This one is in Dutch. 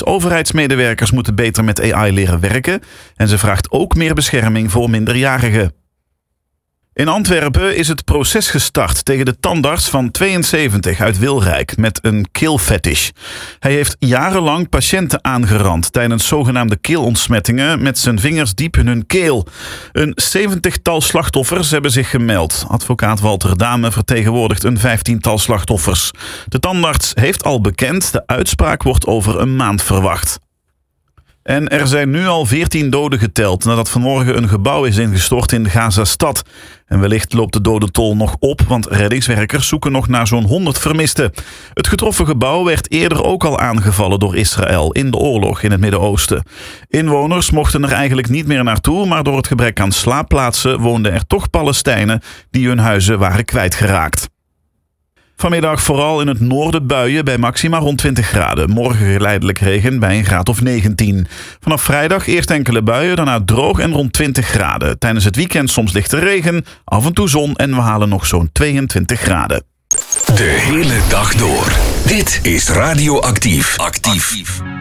is. Overheidsmedewerkers moeten beter met AI leren werken en ze vraagt ook meer bescherming voor minderjarigen. In Antwerpen is het proces gestart tegen de tandarts van 72 uit Wilrijk met een keelfetish. Hij heeft jarenlang patiënten aangerand tijdens zogenaamde keelontsmettingen met zijn vingers diep in hun keel. Een 70-tal slachtoffers hebben zich gemeld. Advocaat Walter Dame vertegenwoordigt een 15-tal slachtoffers. De tandarts heeft al bekend, de uitspraak wordt over een maand verwacht. En er zijn nu al 14 doden geteld nadat vanmorgen een gebouw is ingestort in Gaza-stad. En wellicht loopt de dodentol nog op, want reddingswerkers zoeken nog naar zo'n 100 vermisten. Het getroffen gebouw werd eerder ook al aangevallen door Israël in de oorlog in het Midden-Oosten. Inwoners mochten er eigenlijk niet meer naartoe, maar door het gebrek aan slaapplaatsen woonden er toch Palestijnen die hun huizen waren kwijtgeraakt. Vanmiddag vooral in het noorden buien bij maxima rond 20 graden. Morgen geleidelijk regen bij een graad of 19. Vanaf vrijdag eerst enkele buien, daarna droog en rond 20 graden. Tijdens het weekend soms lichte regen, af en toe zon en we halen nog zo'n 22 graden. De hele dag door. Dit is Radio Actief.